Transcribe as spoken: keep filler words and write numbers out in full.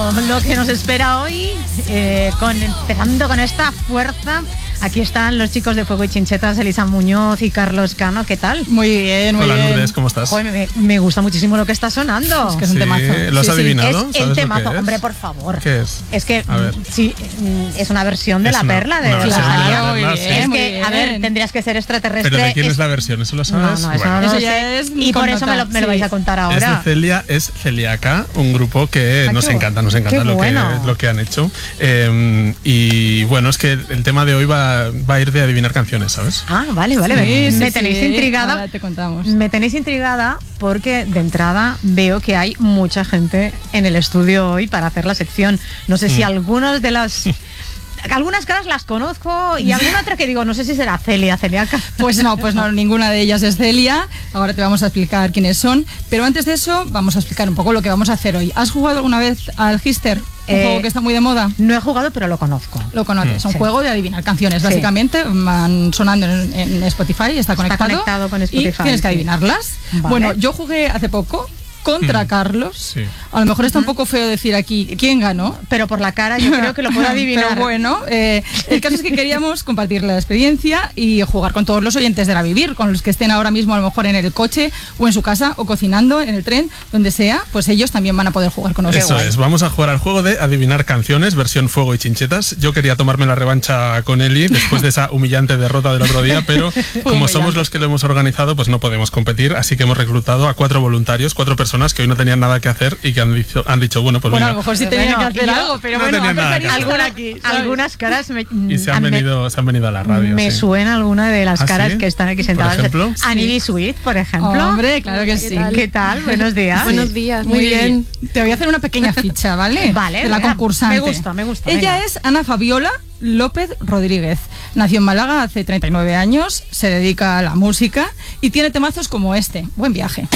todo lo que nos espera hoy, eh, con, empezando con esta fuerza. Aquí están los chicos de Fuego y Chinchetas, Elisa Muñoz y Carlos Cano. ¿Qué tal? Muy bien, muy Hola, bien. Lourdes, ¿cómo estás? Joder, me, me gusta muchísimo lo que está sonando. Es que es un Sí, temazo. ¿lo has Sí, sí. adivinado? Es ¿Sabes el lo temazo, que es? hombre, por favor. ¿Qué es? Es que, A ver. sí, mm, es una versión de Es La una- Perla. De una versión de La Claro, Perla, muy sí. bien, Es muy que, a bien. ver, tendrías que ser extraterrestre. ¿Pero de quién es Es- la versión? ¿Eso lo No, sabes? no, eso Bueno. no Eso lo ya sé. es Y por eso me lo, me lo sí. vais a contar Es de ahora. Celia, es Celiaca, un grupo que Ah, nos qué encanta, nos bu- encanta qué lo que, bueno. lo que han hecho. Eh, y bueno, es que el tema de hoy va, va a ir de adivinar canciones, ¿sabes? Ah, vale, vale. Sí, me sí, tenéis sí. intrigada. Ahora te contamos. Me tenéis intrigada porque de entrada veo que hay mucha gente en el estudio hoy para hacer la sección. No sé si Mm. algunas de las... Algunas caras las conozco y alguna otra que digo, no sé si será Celia, Celiaca. Pues no, pues no, ninguna de ellas es Celia. Ahora te vamos a explicar quiénes son. Pero antes de eso, vamos a explicar un poco lo que vamos a hacer hoy. ¿Has jugado alguna vez al Gister? Un Eh, juego que está muy de moda. No he jugado, pero lo conozco. Lo conoces, es un Sí. juego de adivinar canciones, Sí. básicamente, van sonando en, en Spotify, está conectado. conectado con Spotify, Y tienes que sí. adivinarlas. Vale. Bueno, yo jugué hace poco contra Mm. Carlos. Sí. A lo mejor está un poco feo decir aquí quién ganó. Pero por la cara yo creo que lo puedo adivinar. Pero bueno, eh, el caso es que queríamos compartir la experiencia y jugar con todos los oyentes de La Vivir, con los que estén ahora mismo a lo mejor en el coche o en su casa o cocinando, en el tren, donde sea, pues ellos también van a poder jugar con nosotros. Eso es, vamos a jugar al juego de adivinar canciones, versión Fuego y Chinchetas. Yo quería tomarme la revancha con Eli después de esa humillante derrota del otro día, pero como Humillante. somos los que lo hemos organizado, pues no podemos competir, así que hemos reclutado a cuatro voluntarios, cuatro personas que hoy no tenían nada que hacer y que han dicho, han dicho bueno, pues Bueno, a venga. lo mejor sí Pero tenían bueno, que hacer yo- algo, pero no bueno, tenían antes nada que querían hacer. estar Alguna- aquí, ¿sabes? algunas caras me, Y se han, me- venido, se han venido a la radio. me sí. suena alguna de las ¿Ah, caras sí? que están aquí ¿Por sentadas. ejemplo? Annie Sweet, por ejemplo. Hombre, claro que sí. ¿Qué tal? Buenos días. Buenos días, Muy muy bien. bien. Te voy a hacer una pequeña ficha, ¿vale? Vale, De la venga, concursante. me gusta, me gusta, Ella venga. es Ana Fabiola López Rodríguez. Nació en Málaga hace treinta y nueve años, se dedica a la música y tiene temazos como este. Buen viaje.